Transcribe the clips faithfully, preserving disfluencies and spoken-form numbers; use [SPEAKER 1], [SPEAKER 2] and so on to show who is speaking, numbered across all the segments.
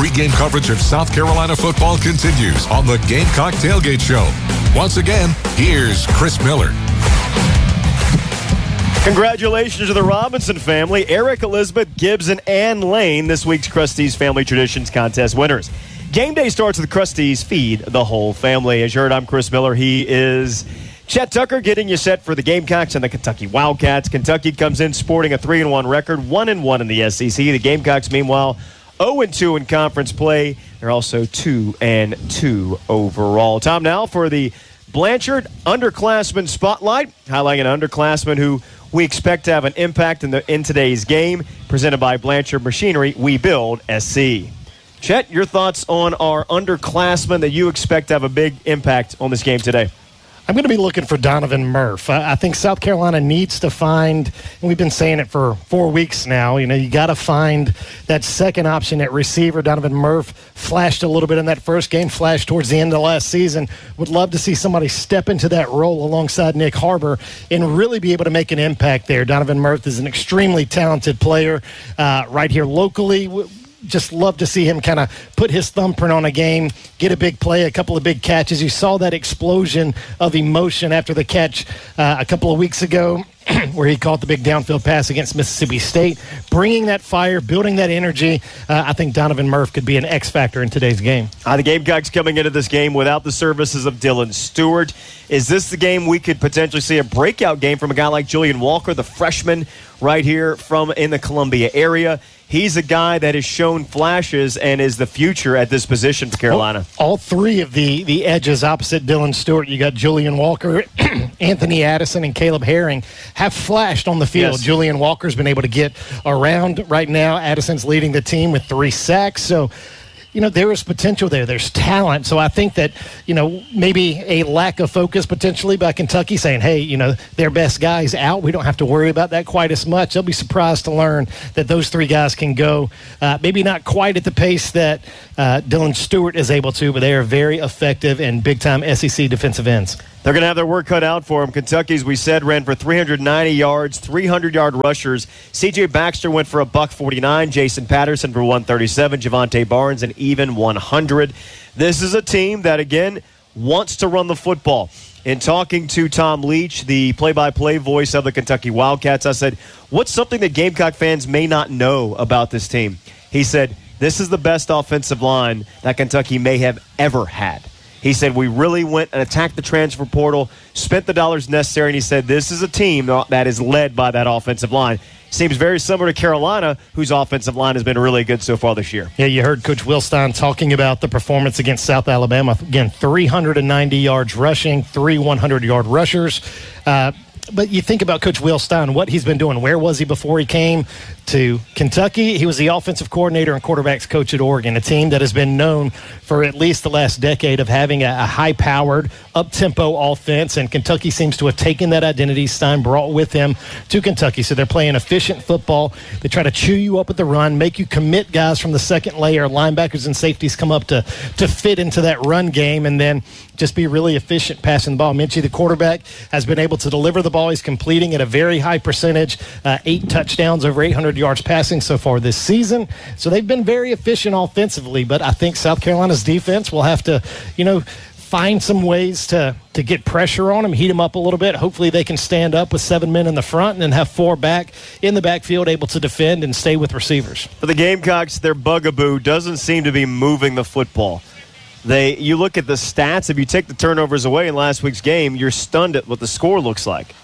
[SPEAKER 1] Pre-game coverage of South Carolina football continues on the Gamecock Tailgate Show. Once again, here's Chris Miller.
[SPEAKER 2] Congratulations to the Robinson family, Eric, Elizabeth, Gibbs, and Ann Lane, this week's Krusty's Family Traditions Contest winners. Game day starts with Krusty's Feed the Whole Family. As you heard, I'm Chris Miller. He is Chet Tucker getting you set for the Gamecocks and the Kentucky Wildcats. Kentucky comes in sporting a three and one record, one and one in the S E C. The Gamecocks, meanwhile, oh and two in conference play. They're also two and two overall. Time now for the Blanchard Underclassmen Spotlight, highlighting an underclassman who we expect to have an impact in the in today's game. Presented by Blanchard Machinery, we build S C. Chet, your thoughts on our underclassmen that you expect to have a big impact on this game today?
[SPEAKER 3] I'm going to be looking for Donovan Murph. I, I think South Carolina needs to find, and we've been saying it for four weeks now, you know, you got to find that second option at receiver. Donovan Murph flashed a little bit in that first game, flashed towards the end of last season. Would love to see somebody step into that role alongside Nick Harbor and really be able to make an impact there. Donovan Murph is an extremely talented player uh, right here locally. Just love to see him kind of put his thumbprint on a game, get a big play, a couple of big catches. You saw that explosion of emotion after the catch uh, a couple of weeks ago where he caught the big downfield pass against Mississippi State. Bringing that fire, building that energy, uh, I think Donovan Murph could be an X factor in today's game.
[SPEAKER 2] Uh, the Gamecocks coming into this game without the services of Dylan Stewart. Is this the game we could potentially see a breakout game from a guy like Julian Walker, the freshman right here from in the Columbia area? He's a guy that has shown flashes and is the future at this position for Carolina.
[SPEAKER 3] All, all three of the, the edges opposite Dylan Stewart, you got Julian Walker, Anthony Addison, and Caleb Herring, have flashed on the field.
[SPEAKER 2] Yes.
[SPEAKER 3] Julian Walker's been able to get around right now. Addison's leading the team with three sacks. So, you know, there is potential there. There's talent. So I think that, you know, maybe a lack of focus potentially by Kentucky saying, hey, you know, their best guy's out. We don't have to worry about that quite as much. They'll be surprised to learn that those three guys can go, uh, maybe not quite at the pace that uh, Dylan Stewart is able to, but they are very effective and big-time S E C defensive ends.
[SPEAKER 2] They're going to have their work cut out for them. Kentucky, as we said, ran for three hundred ninety yards, three hundred yard rushers. C J Baxter went for a buck forty-nine. Jason Patterson for one thirty-seven. Javante Barnes an even one hundred. This is a team that, again, wants to run the football. In talking to Tom Leach, the play-by-play voice of the Kentucky Wildcats, I said, what's something that Gamecock fans may not know about this team? He said, this is the best offensive line that Kentucky may have ever had. He said, we really went and attacked the transfer portal, spent the dollars necessary, and he said, this is a team that is led by that offensive line. Seems very similar to Carolina, whose offensive line has been really good so far this year.
[SPEAKER 3] Yeah, you heard Coach Wilstein talking about the performance against South Alabama. Again, three hundred ninety yards rushing, three hundred yard rushers. Uh, But you think about Coach Wilstein, what he's been doing. Where was he before he came to Kentucky? He was the offensive coordinator and quarterbacks coach at Oregon, a team that has been known for at least the last decade of having a, a high-powered, up-tempo offense, and Kentucky seems to have taken that identity Stein brought with him to Kentucky. So they're playing efficient football. They try to chew you up at the run, make you commit guys from the second layer. Linebackers and safeties come up to, to fit into that run game, and then just be really efficient passing the ball. Minchie, the quarterback, has been able to deliver the ball. He's completing at a very high percentage, uh, eight touchdowns, over eight hundred yards passing so far this season. So they've been very efficient offensively, but I think South Carolina's defense will have to, you know, find some ways to, to get pressure on them, heat them up a little bit. Hopefully they can stand up with seven men in the front and then have four back in the backfield able to defend and stay with receivers.
[SPEAKER 2] For the Gamecocks, their bugaboo doesn't seem to be moving the football. They, you look at the stats, if you take the turnovers away in last week's game, you're stunned at what the score looks like.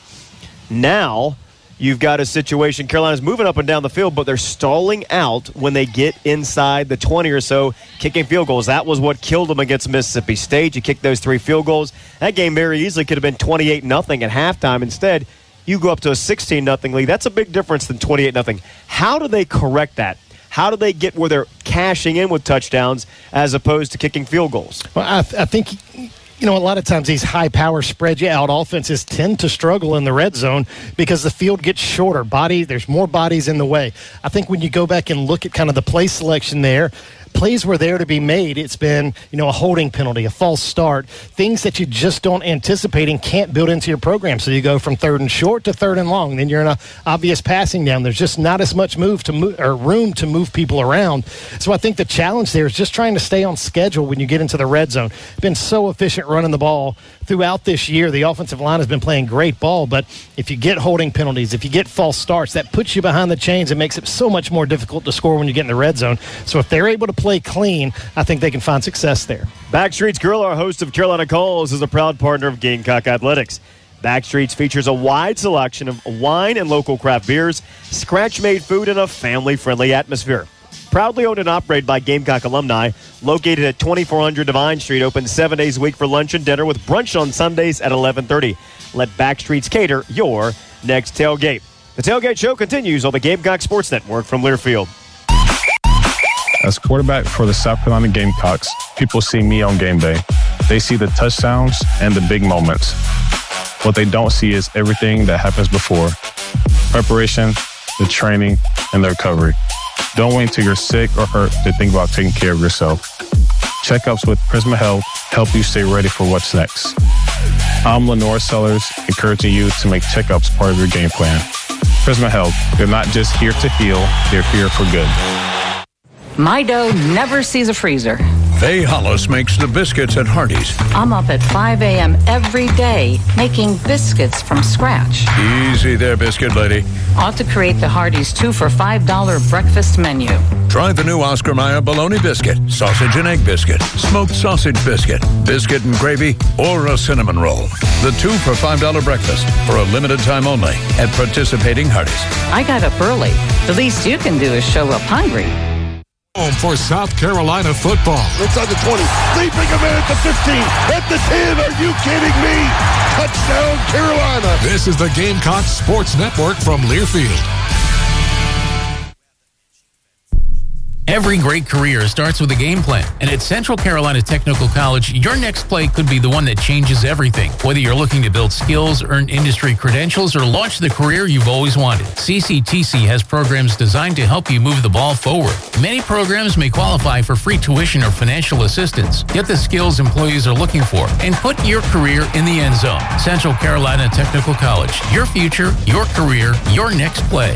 [SPEAKER 2] Now, you've got a situation, Carolina's moving up and down the field, but they're stalling out when they get inside the twenty or so, kicking field goals. That was what killed them against Mississippi State. You kicked those three field goals. That game very easily could have been twenty-eight nothing at halftime. Instead, you go up to a sixteen nothing lead. That's a big difference than twenty-eight nothing. How do they correct that? How do they get where they're cashing in with touchdowns as opposed to kicking field goals?
[SPEAKER 3] Well, I, th- I think, you know, a lot of times these high-power, spread-you-out offenses tend to struggle in the red zone because the field gets shorter. Body, there's more bodies in the way. I think when you go back and look at kind of the play selection there, plays were there to be made. It's been, you know, a holding penalty, a false start, things that you just don't anticipate and can't build into your program. So you go from third and short to third and long. Then you're in a obvious passing down. There's just not as much move to move, or room to move people around. So I think the challenge there is just trying to stay on schedule when you get into the red zone. Been so efficient running the ball throughout this year. The offensive line has been playing great ball, but if you get holding penalties, if you get false starts, that puts you behind the chains and makes it so much more difficult to score when you get in the red zone. So if they're able to play clean, I think they can find success there.
[SPEAKER 2] Backstreet's Grill, our host of Carolina Calls, is a proud partner of Gamecock Athletics. Backstreet's features a wide selection of wine and local craft beers, scratch-made food, and a family-friendly atmosphere. Proudly owned and operated by Gamecock alumni, located at twenty-four hundred Divine Street, open seven days a week for lunch and dinner with brunch on Sundays at eleven thirty. Let Backstreets cater your next tailgate. The Tailgate Show continues on the Gamecock Sports Network from Learfield.
[SPEAKER 4] As quarterback for the South Carolina Gamecocks, people see me on game day. They see the touchdowns and the big moments. What they don't see is everything that happens before. Preparation, the training, and the recovery. Don't wait until you're sick or hurt to think about taking care of yourself. Checkups with Prisma Health help you stay ready for what's next. I'm Lenore Sellers, encouraging you to make checkups part of your game plan. Prisma Health, they're not just here to heal, they're here for good.
[SPEAKER 5] My dough never sees a freezer.
[SPEAKER 6] Faye Hollis makes the biscuits at Hardee's.
[SPEAKER 5] I'm up at five a.m. every day making biscuits from scratch.
[SPEAKER 6] Easy there, biscuit lady.
[SPEAKER 5] Ought to create the Hardee's two for five dollar breakfast menu.
[SPEAKER 6] Try the new Oscar Mayer bologna biscuit, sausage and egg biscuit, smoked sausage biscuit, biscuit and gravy, or a cinnamon roll. The two for five dollar breakfast for a limited time only at participating Hardee's.
[SPEAKER 5] I got up early. The least you can do is show up hungry.
[SPEAKER 1] Home for South Carolina football.
[SPEAKER 7] Inside the twenty, leaping a man at the fifteen, at the ten, are you kidding me? Touchdown, Carolina.
[SPEAKER 1] This is the Gamecock Sports Network from Learfield.
[SPEAKER 8] Every great career starts with a game plan, and at Central Carolina Technical College, your next play could be the one that changes everything. Whether you're looking to build skills, earn industry credentials, or launch the career you've always wanted, C C T C has programs designed to help you move the ball forward. Many programs may qualify for free tuition or financial assistance. Get the skills employees are looking for and put your career in the end zone. Central Carolina Technical College, your future, your career, your next play.